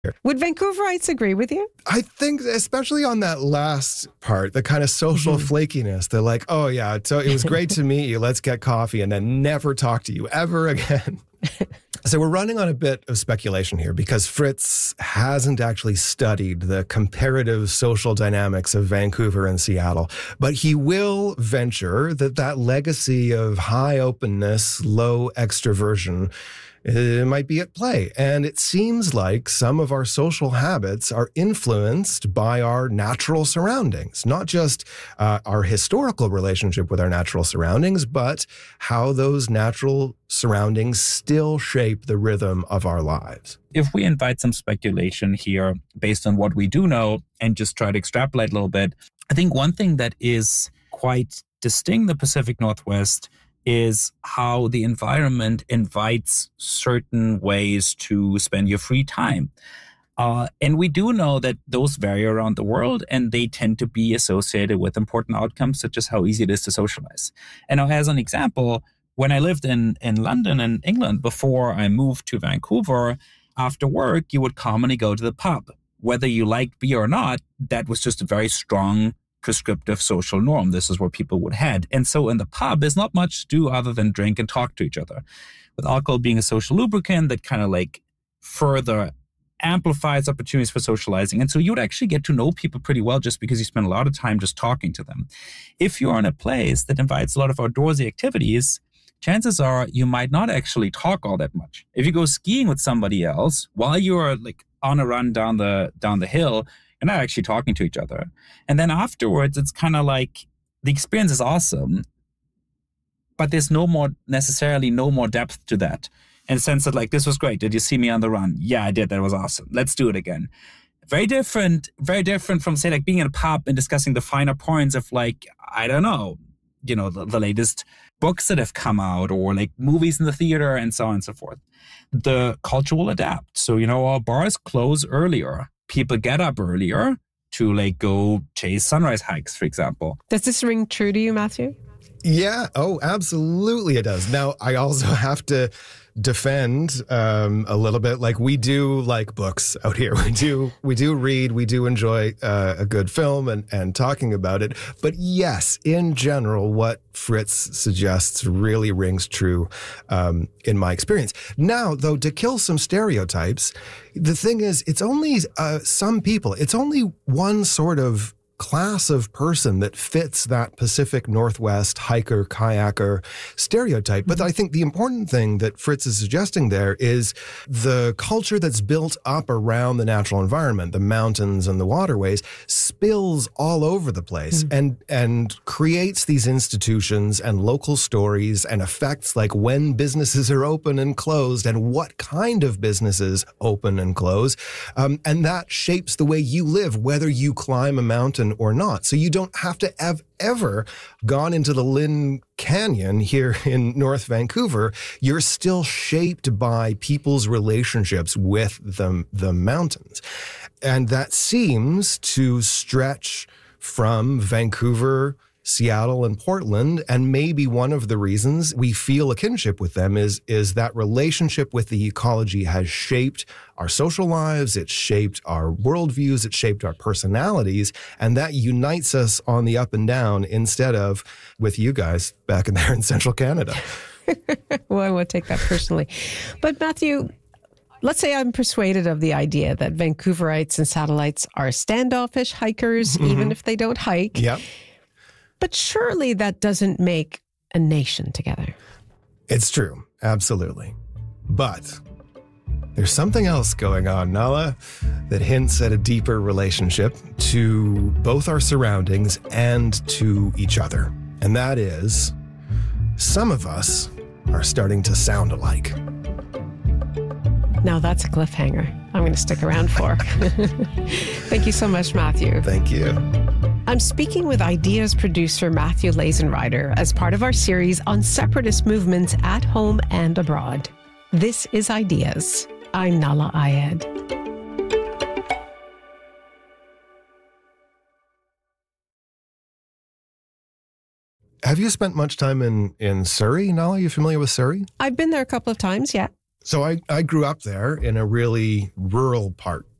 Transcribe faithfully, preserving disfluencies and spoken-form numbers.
Would Vancouverites agree with you? I think especially on that last part, the kind of social mm-hmm. flakiness, they're like, oh yeah, so it was great to meet you. Let's get coffee and then never talk to you ever again. So we're running on a bit of speculation here because Fritz hasn't actually studied the comparative social dynamics of Vancouver and Seattle, but he will venture that that legacy of high openness, low extroversion, it might be at play. And it seems like some of our social habits are influenced by our natural surroundings, not just uh, our historical relationship with our natural surroundings, but how those natural surroundings still shape the rhythm of our lives. If we invite some speculation here based on what we do know and just try to extrapolate a little bit, I think one thing that is quite distinct in the Pacific Northwest is how the environment invites certain ways to spend your free time. Uh, and we do know that those vary around the world and they tend to be associated with important outcomes, such as how easy it is to socialize. And now, as an example, when I lived in, in London and England before I moved to Vancouver, after work, you would commonly go to the pub. Whether you liked beer or not, that was just a very strong prescriptive social norm. This is where people would head. And so in the pub, there's not much to do other than drink and talk to each other. With alcohol being a social lubricant that kind of like further amplifies opportunities for socializing. And so you would actually get to know people pretty well just because you spend a lot of time just talking to them. If you're in a place that invites a lot of outdoorsy activities, chances are you might not actually talk all that much. If you go skiing with somebody else while you're like on a run down the down the hill, you're not actually talking to each other. And then afterwards, it's kind of like the experience is awesome, but there's no more necessarily no more depth to that. In the sense that like, this was great. Did you see me on the run? Yeah, I did. That was awesome. Let's do it again. Very different, very different from say like being in a pub and discussing the finer points of like, I don't know, you know, the, the latest books that have come out or like movies in the theater and so on and so forth. The culture will adapt. So, you know, our bars close earlier. People get up earlier to like go chase sunrise hikes, for example. Does this ring true to you, Matthew? Yeah. Oh, absolutely it does. Now, I also have to defend um, a little bit. Like we do like books out here. We do we do read. We do enjoy uh, a good film and, and talking about it. But yes, in general, what Fritz suggests really rings true um, in my experience. Now, though, to kill some stereotypes, the thing is, it's only uh, some people. It's only one sort of class of person that fits that Pacific Northwest hiker, kayaker stereotype. But I think the important thing that Fritz is suggesting there is the culture that's built up around the natural environment, the mountains and the waterways, spills all over the place mm-hmm. and, and creates these institutions and local stories and affects like when businesses are open and closed and what kind of businesses open and close. Um, and that shapes the way you live, whether you climb a mountain or not. So you don't have to have ever gone into the Lynn Canyon here in North Vancouver. You're still shaped by people's relationships with the, the mountains. And that seems to stretch from Vancouver, Seattle, and Portland. And maybe one of the reasons we feel a kinship with them is, is that relationship with the ecology has shaped our social lives, it's shaped our worldviews, it's shaped our personalities, and that unites us on the up and down instead of with you guys back in there in central Canada. Well, I won't take that personally. But Matthew, let's say I'm persuaded of the idea that Vancouverites and satellites are standoffish hikers, mm-hmm. even if they don't hike. Yep. But surely that doesn't make a nation together. It's true. Absolutely. But there's something else going on, Nala, that hints at a deeper relationship to both our surroundings and to each other. And that is, some of us are starting to sound alike. Now that's a cliffhanger I'm going to stick around for. Thank you so much, Matthew. Thank you. I'm speaking with Ideas producer Matthew Lazenrider as part of our series on separatist movements at home and abroad. This is Ideas. I'm Nala Ayed. Have you spent much time in, in Surrey, Nala? Are you familiar with Surrey? I've been there a couple of times, yeah. So I, I grew up there in a really rural part